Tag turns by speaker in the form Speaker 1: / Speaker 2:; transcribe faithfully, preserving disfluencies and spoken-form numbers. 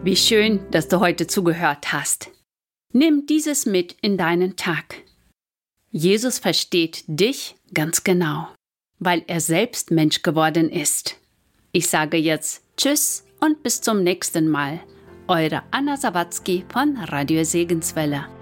Speaker 1: Wie schön, dass du heute zugehört hast. Nimm dieses mit in deinen Tag. Jesus versteht dich ganz genau, weil er selbst Mensch geworden ist. Ich sage jetzt Tschüss und bis zum nächsten Mal. Eure Anna Sawatzki von Radio Segenswelle.